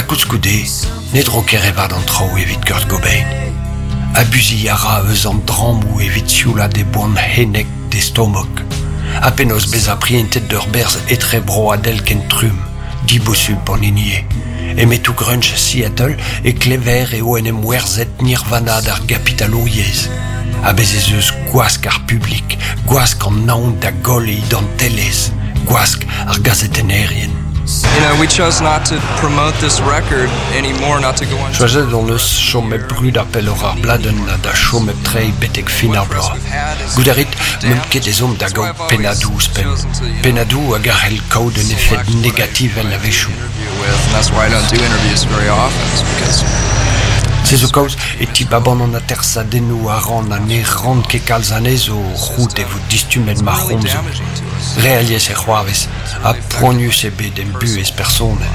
Koutskoudé, nedro kerevad an trao evit Kurt Cobain. Abusi yara eus an dramou evit sioula de boan henek de stomok. Apenos bez a prientet d'ur berz etre broadel ken trum, dibosul paninier. E metou grunch Seattle e klever e oenem werzet nirvana d'ar gapitaloiez. A bezez eus gwask ar publik, gwask an naon da gol e idantelez, gwask ar gazetenerien. You know, we chose not to promote this record anymore, not to go on. Choiset on eus chomep brud apelor ar bladen na da chomep trei betek fin ar bloa. Gouderit mem ket ez om da gau penadou spen. Penadou hag ar hel kaout un effet negativ el lavechou. And that's why I don't do interviews very often, is because Se zo kaout e ti baban an atersadennou a ran an e ran ket kalz anez o route e vo distumet ma romzo. Realiez e c'hoarvez, a poanius e bet en buez personen.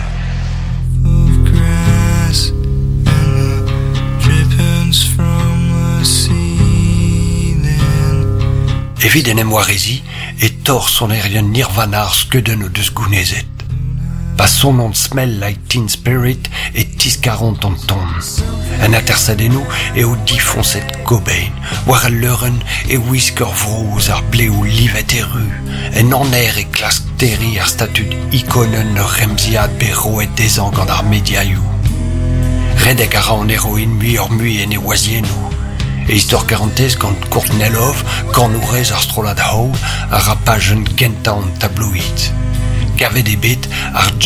Evit en emwarezi e tor son erien nirvanar skeudenn o deus gounezet. Pas son an smell like Teen Spirit et tis 40 an ton. En atersadennou e o difonset Cobain, war al leuren e whisker vroz ar bleo livet eru, en aner e klask teri ar statud ikonen remziad beroet dezan gant ar mediaioù. Redek ara an eroin mui en e oazienou. E istor 40 gant Courtney-Love, kornourez ar strolad haoul, ar rapajen genta an tabloid. Gavet ebet ar